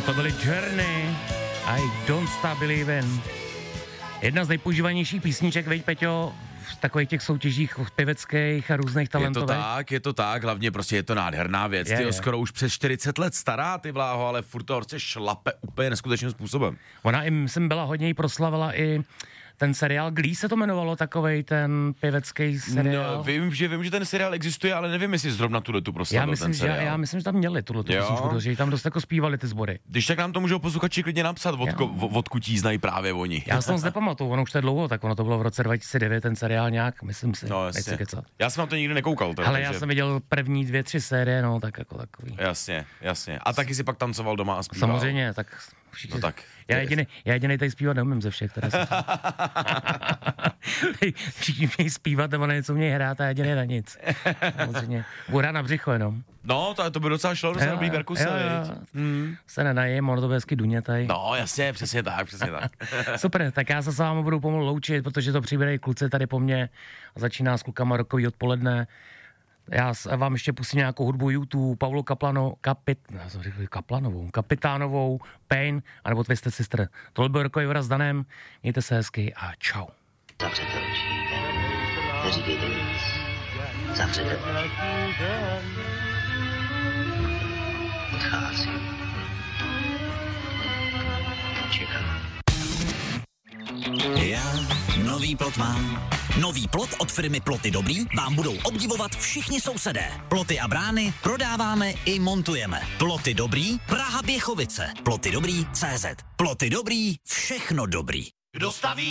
to byly Journey. I Don't Stop Believin'. Jedna z nejpoužívanějších písniček, veď Peťo, v takových těch soutěžích pěveckých a různých talentových. Je to tak, hlavně prostě je to nádherná věc, tyjo, skoro už přes 40 let stará, ty vláho, ale furt to prostě šlape úplně neskutečným způsobem. Ona i, myslím, byla hodně, jí proslavila i ten seriál Glee se to jmenovalo, takovej ten pěvecký seriál. No, vím, že ten seriál existuje, ale nevím, jestli zrovna tu proslavil ten seriál. Já myslím, že tam měli tuhle písničku, že tam dost jako zpívali ty sbory. Když tak nám to můžou posluchači klidně napsat, odkud jí znají právě oni. Já si to nepamatuju, ono už to je dlouho, tak ono to bylo v roce 2009, ten seriál nějak, myslím si. No, jasně. Já jsem na to nikdy nekoukal. Ale takže... já jsem viděl první 2-3 série, no, tak jako takový. Jasně. A taky si pak tancoval doma a zpíval. Samozřejmě, tak všichni. No tak. Já jedinej tady zpívat neumím ze všech, které jsem. Všichni mějí zpívat, nebo něco mějí hrát a jedinej na nic. Samozřejmě. Budu hrát na břicho jenom. No, to by docela šlo, docela dobrý perkuse, Se nenajím, ono to bude hezky dunětaj. No, jasně, přesně tak. Super, tak já se s vámi budu pomalu loučit, protože to přibírají kluci tady po mně a začíná s klukama rokový odpoledne. Já vám ještě pustím nějakou hudbu YouTube, Pavlu Kapitánovou, Pain, anebo Twisted Sister. Tohle byl rokový vraz s Danem, mějte se hezky a čau. Zavřete oči, neříkejte nic. Zavřete oči. Odchází. Čekám. Já nový plot mám. Nový plot od firmy Ploty Dobrý vám budou obdivovat všichni sousedé. Ploty a brány prodáváme i montujeme. Ploty Dobrý, Praha Běchovice. Ploty Dobrý CZ. Ploty Dobrý, všechno dobrý. Kdo staví?